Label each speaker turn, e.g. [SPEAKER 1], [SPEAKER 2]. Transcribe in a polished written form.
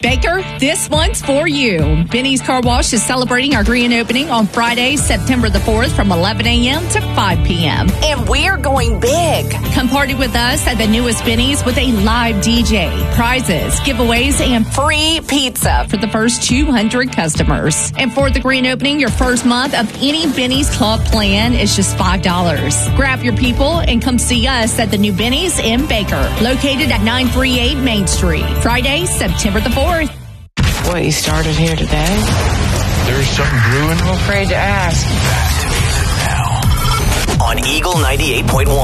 [SPEAKER 1] Baker, this one's for you. Benny's Car Wash is celebrating our grand opening on Friday, September the 4th from 11 a.m. to 5 p.m.
[SPEAKER 2] And we're going big.
[SPEAKER 1] Come party with us at the newest Benny's with a live DJ, prizes, giveaways, and
[SPEAKER 2] free pizza
[SPEAKER 1] for the first 200 customers. And for the grand opening, your first month of any Benny's Club plan is just $5. Grab your people and come see us at the new Benny's in Baker, located at 938 Main Street. Friday, September the 4th.
[SPEAKER 3] What, you started here today?
[SPEAKER 4] There's something brewing?
[SPEAKER 3] I'm afraid to ask.
[SPEAKER 5] On Eagle 98.1.